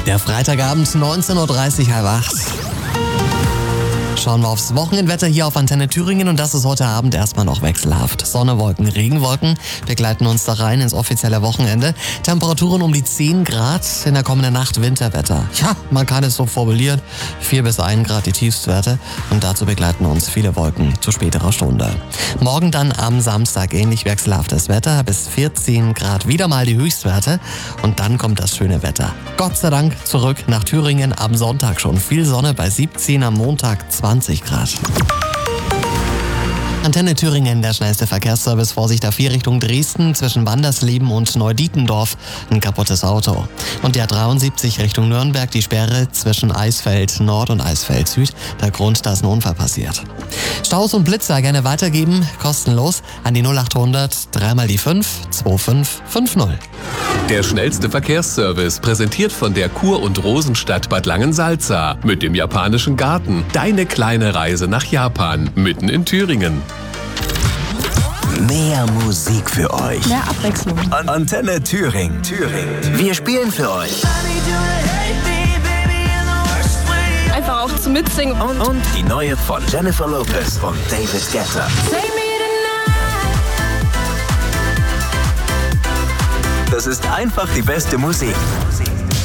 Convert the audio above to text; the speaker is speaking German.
Der Freitagabend, 19.30 Uhr, halb acht. Schauen wir aufs Wochenendwetter hier auf Antenne Thüringen und das ist heute Abend erstmal noch wechselhaft. Sonne, Wolken, Regenwolken begleiten uns da rein ins offizielle Wochenende. Temperaturen um die 10 Grad, in der kommenden Nacht Winterwetter. Ja, man kann es so formulieren, 4 bis 1 Grad die Tiefstwerte und dazu begleiten uns viele Wolken zu späterer Stunde. Morgen dann am Samstag ähnlich wechselhaftes Wetter, bis 14 Grad wieder mal die Höchstwerte und dann kommt das schöne Wetter. Gott sei Dank zurück nach Thüringen am Sonntag schon. Viel Sonne bei 17, am Montag 20 Grad. Antenne Thüringen, der schnellste Verkehrsservice. Vorsicht A4 Richtung Dresden, zwischen Wandersleben und Neudietendorf ein kaputtes Auto. Und der 73 Richtung Nürnberg, die Sperre zwischen Eisfeld Nord und Eisfeld Süd. Der Grund, da ist ein Unfall passiert. Staus und Blitzer gerne weitergeben, kostenlos an die 0800 3 mal die 5 2550. Der schnellste Verkehrsservice, präsentiert von der Kur- und Rosenstadt Bad Langensalza mit dem japanischen Garten. Deine kleine Reise nach Japan, mitten in Thüringen. Mehr Musik für euch. Mehr Abwechslung. Antenne Thüringen. Wir spielen für euch. Einfach auch zum Mitsingen. Und die neue von Jennifer Lopez und David Guetta. Das ist einfach die beste Musik.